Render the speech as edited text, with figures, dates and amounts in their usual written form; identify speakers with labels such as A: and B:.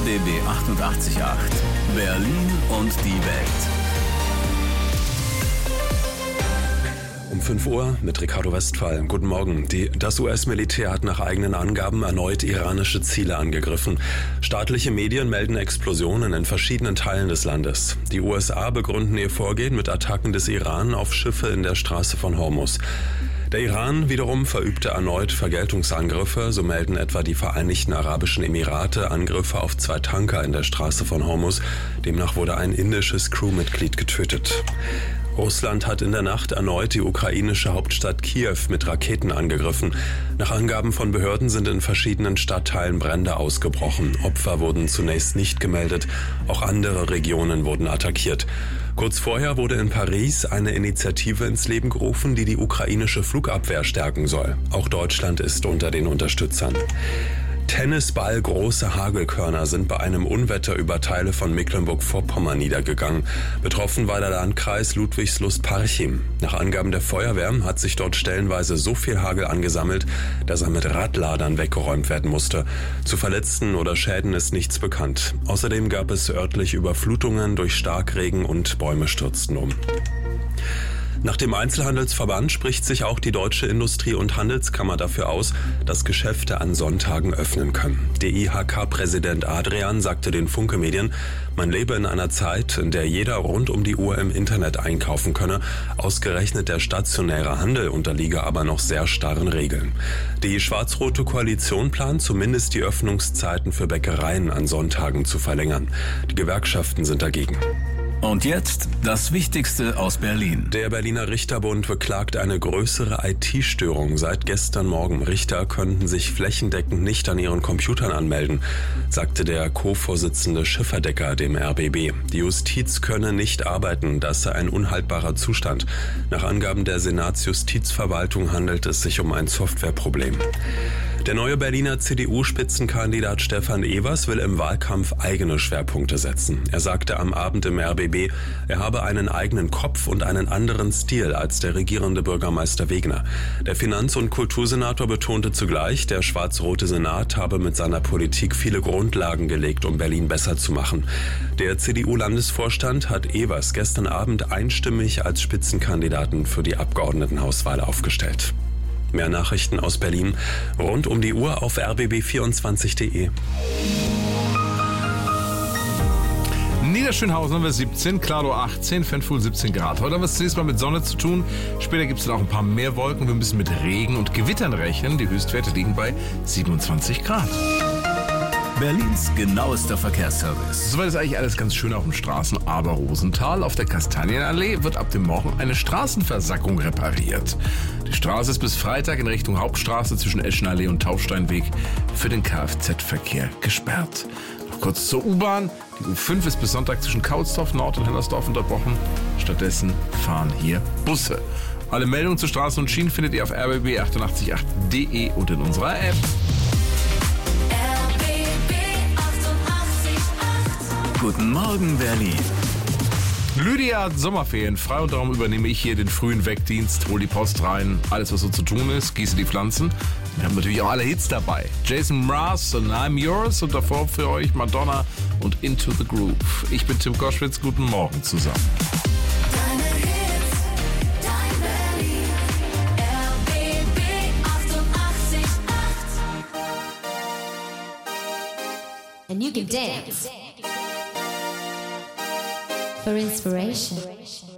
A: RBB 888, Berlin und die Welt.
B: Um 5 Uhr mit Ricardo Westphal. Guten Morgen. Das US-Militär hat nach eigenen Angaben erneut iranische Ziele angegriffen. Staatliche Medien melden Explosionen in verschiedenen Teilen des Landes. Die USA begründen ihr Vorgehen mit Attacken des Iran auf Schiffe in der Straße von Hormuz. Der Iran wiederum verübte erneut Vergeltungsangriffe, so melden etwa die Vereinigten Arabischen Emirate Angriffe auf 2 Tanker in der Straße von Hormuz. Demnach wurde ein indisches Crewmitglied getötet. Russland hat in der Nacht erneut die ukrainische Hauptstadt Kiew mit Raketen angegriffen. Nach Angaben von Behörden sind in verschiedenen Stadtteilen Brände ausgebrochen. Opfer wurden zunächst nicht gemeldet. Auch andere Regionen wurden attackiert. Kurz vorher wurde in Paris eine Initiative ins Leben gerufen, die die ukrainische Flugabwehr stärken soll. Auch Deutschland ist unter den Unterstützern. Tennisball große Hagelkörner sind bei einem Unwetter über Teile von Mecklenburg-Vorpommern niedergegangen. Betroffen war der Landkreis Ludwigslust-Parchim. Nach Angaben der Feuerwehr hat sich dort stellenweise so viel Hagel angesammelt, dass er mit Radladern weggeräumt werden musste. Zu Verletzten oder Schäden ist nichts bekannt. Außerdem gab es örtlich Überflutungen durch Starkregen und Bäume stürzten um. Nach dem Einzelhandelsverband spricht sich auch die Deutsche Industrie- und Handelskammer dafür aus, dass Geschäfte an Sonntagen öffnen können. DIHK-Präsident Adrian sagte den Funke-Medien, man lebe in einer Zeit, in der jeder rund um die Uhr im Internet einkaufen könne. Ausgerechnet der stationäre Handel unterliege aber noch sehr starren Regeln. Die schwarz-rote Koalition plant zumindest die Öffnungszeiten für Bäckereien an Sonntagen zu verlängern. Die Gewerkschaften sind dagegen.
A: Und jetzt das Wichtigste aus Berlin.
B: Der Berliner Richterbund beklagt eine größere IT-Störung seit gestern Morgen. Richter könnten sich flächendeckend nicht an ihren Computern anmelden, sagte der Co-Vorsitzende Schifferdecker dem RBB. Die Justiz könne nicht arbeiten, das sei ein unhaltbarer Zustand. Nach Angaben der Senatsjustizverwaltung handelt es sich um ein Softwareproblem. Der neue Berliner CDU-Spitzenkandidat Stefan Evers will im Wahlkampf eigene Schwerpunkte setzen. Er sagte am Abend im RBB, er habe einen eigenen Kopf und einen anderen Stil als der regierende Bürgermeister Wegner. Der Finanz- und Kultursenator betonte zugleich, der schwarz-rote Senat habe mit seiner Politik viele Grundlagen gelegt, um Berlin besser zu machen. Der CDU-Landesvorstand hat Evers gestern Abend einstimmig als Spitzenkandidaten für die Abgeordnetenhauswahl aufgestellt. Mehr Nachrichten aus Berlin rund um die Uhr auf rbb24.de.
C: Niederschönhausen haben wir 17, Klado 18, Fenfuhl 17 Grad. Heute haben wir es zunächst mal mit Sonne zu tun. Später gibt es dann auch ein paar mehr Wolken. Wir müssen mit Regen und Gewittern rechnen. Die Höchstwerte liegen bei 27 Grad.
A: Berlins genauester Verkehrsservice.
C: Soweit ist eigentlich alles ganz schön auf den Straßen, aber Rosenthal auf der Kastanienallee wird ab dem Morgen eine Straßenversackung repariert. Die Straße ist bis Freitag in Richtung Hauptstraße zwischen Eschenallee und Taufsteinweg für den Kfz-Verkehr gesperrt. Noch kurz zur U-Bahn. Die U5 ist bis Sonntag zwischen Kautsdorf Nord und Hellersdorf unterbrochen. Stattdessen fahren hier Busse. Alle Meldungen zu Straßen und Schienen findet ihr auf rbb888.de und in unserer App.
A: Guten Morgen, Berlin.
C: Lydia hat Sommerferien frei und darum übernehme ich hier den frühen Wegdienst, hol die Post rein, alles was so zu tun ist, gieße die Pflanzen. Wir haben natürlich auch alle Hits dabei. Jason Mraz und I'm Yours und davor für euch Madonna und Into the Groove. Ich bin Tim Koschwitz, guten Morgen zusammen.
D: And you can dance for inspiration.